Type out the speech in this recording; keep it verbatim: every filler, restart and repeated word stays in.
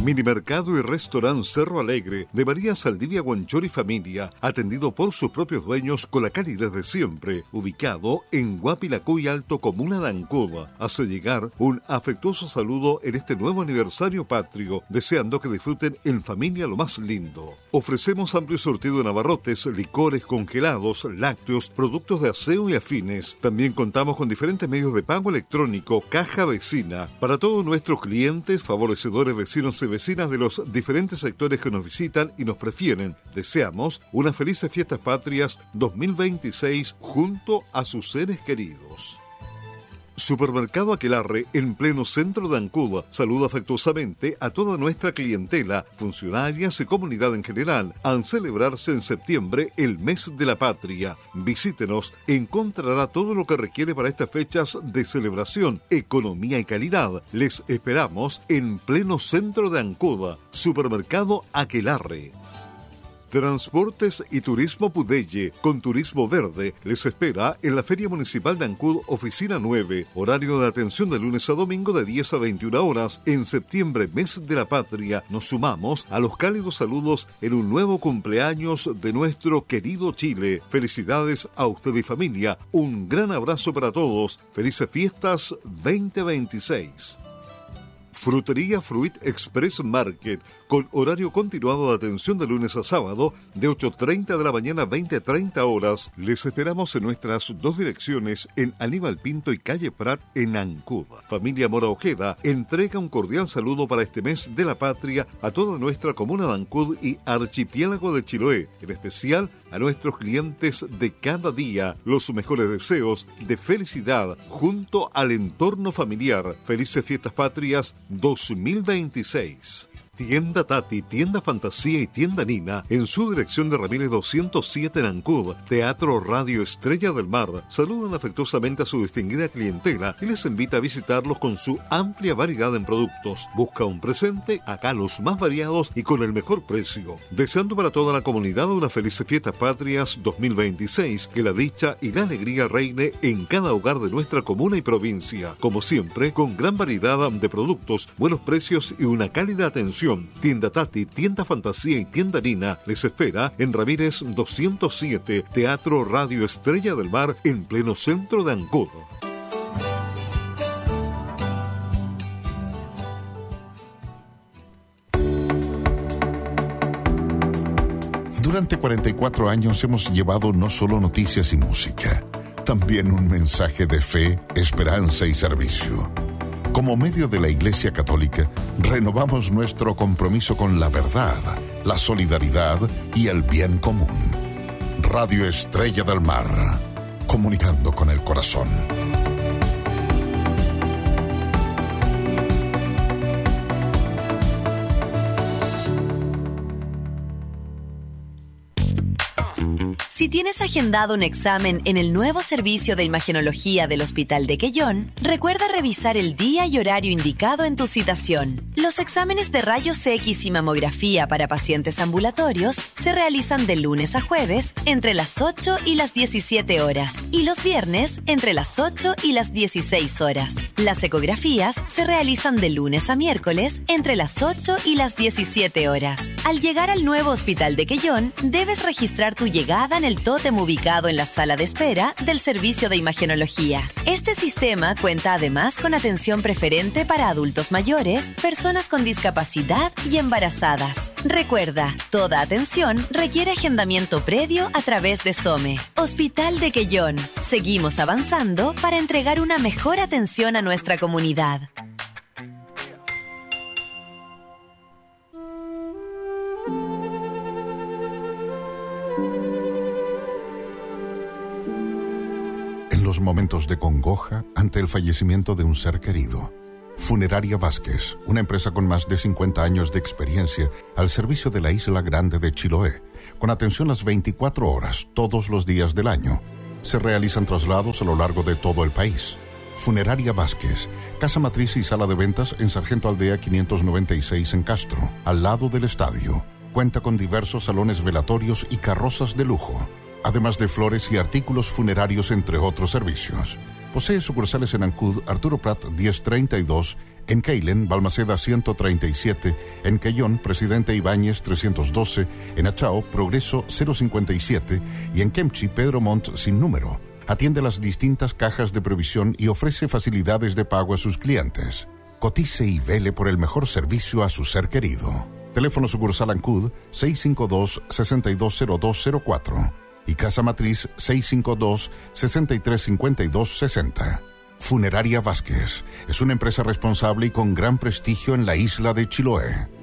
Minimercado y Restaurante Cerro Alegre de María Saldivia Guanchor y Familia, atendido por sus propios dueños con la calidez de siempre, ubicado en Guapilacuy Alto, comuna de Ancud. Hace llegar un afectuoso saludo en este nuevo aniversario patrio, deseando que disfruten en familia lo más lindo. Ofrecemos amplio surtido de abarrotes, licores, congelados, lácteos, productos de aseo y afines. También contamos con diferentes medios de pago electrónico, caja vecina, para todos nuestros clientes, favorecedores vecinos y vecinas de los diferentes sectores que nos visitan y nos prefieren. Deseamos unas felices fiestas patrias dos mil veintiséis junto a sus seres queridos. Supermercado Aquelarre, en pleno centro de Ancud, saluda afectuosamente a toda nuestra clientela, funcionarias y comunidad en general, al celebrarse en septiembre el mes de la patria. Visítenos, encontrará todo lo que requiere para estas fechas de celebración, economía y calidad. Les esperamos en pleno centro de Ancud. Supermercado Aquelarre. Transportes y Turismo Pudelle, con Turismo Verde, les espera en la Feria Municipal de Ancud, Oficina nueve, horario de atención de lunes a domingo de diez a veintiuna horas. En septiembre, mes de la patria, nos sumamos a los cálidos saludos en un nuevo cumpleaños de nuestro querido Chile. Felicidades a usted y familia, un gran abrazo para todos, felices fiestas veinte veintiséis. Frutería Fruit Express Market, con horario continuado de atención de lunes a sábado, de ocho treinta de la mañana a veinte treinta horas. Les esperamos en nuestras dos direcciones, en Aníbal Pinto y Calle Prat, en Ancud. Familia Mora Ojeda entrega un cordial saludo para este mes de la patria a toda nuestra comuna de Ancud y archipiélago de Chiloé, en especial a nuestros clientes de cada día. Los mejores deseos de felicidad junto al entorno familiar. Felices fiestas patrias dos mil veintiséis. Tienda Tati, Tienda Fantasía y Tienda Nina, en su dirección de Ramírez doscientos siete en Ancud. Teatro Radio Estrella del Mar saludan afectuosamente a su distinguida clientela y les invita a visitarlos con su amplia variedad en productos. Busca un presente, acá los más variados y con el mejor precio. Deseando para toda la comunidad unas felices fiestas patrias dos mil veintiséis, que la dicha y la alegría reine en cada hogar de nuestra comuna y provincia. Como siempre, con gran variedad de productos, buenos precios y una cálida atención. Tienda Tati, Tienda Fantasía y Tienda Nina les espera en Ramírez doscientos siete, Teatro Radio Estrella del Mar, en pleno centro de Ancud. Durante cuarenta y cuatro años hemos llevado no solo noticias y música, también un mensaje de fe, esperanza y servicio. Como medio de la Iglesia Católica, renovamos nuestro compromiso con la verdad, la solidaridad y el bien común. Radio Estrella del Mar, comunicando con el corazón. Si tienes agendado un examen en el nuevo servicio de imagenología del Hospital de Quellón, recuerda revisar el día y horario indicado en tu citación. Los exámenes de rayos X y mamografía para pacientes ambulatorios se realizan de lunes a jueves entre las ocho y las diecisiete horas y los viernes entre las ocho y las dieciséis horas. Las ecografías se realizan de lunes a miércoles entre las ocho y las diecisiete horas. Al llegar al nuevo Hospital de Quellón, debes registrar tu llegada en el tótem ubicado en la sala de espera del servicio de imagenología. Este sistema cuenta además con atención preferente para adultos mayores, personas con discapacidad y embarazadas. Recuerda, toda atención requiere agendamiento previo a través de SOME. Hospital de Quellón. Seguimos avanzando para entregar una mejor atención a nuestra comunidad. Los momentos de congoja ante el fallecimiento de un ser querido. Funeraria Vázquez, una empresa con más de cincuenta años de experiencia al servicio de la Isla Grande de Chiloé, con atención las veinticuatro horas, todos los días del año. Se realizan traslados a lo largo de todo el país. Funeraria Vázquez, casa matriz y sala de ventas en Sargento Aldea quinientos noventa y seis en Castro, al lado del estadio. Cuenta con diversos salones velatorios y carrozas de lujo, además de flores y artículos funerarios, entre otros servicios. Posee sucursales en Ancud, Arturo Prat diez treinta y dos, En Keilen, Balmaceda ciento treinta y siete, en Quellón, Presidente Ibáñez trescientos doce, en Achao, Progreso cero cincuenta y siete y en Kemchi, Pedro Montt sin número. Atiende las distintas cajas de previsión y ofrece facilidades de pago a sus clientes. Cotice y vele por el mejor servicio a su ser querido. Teléfono sucursal Ancud seis cinco dos, seis dos cero dos cero cuatro y Casa Matriz seis cinco dos, seis tres cinco dos seis cero. Funeraria Vázquez es una empresa responsable y con gran prestigio en la isla de Chiloé.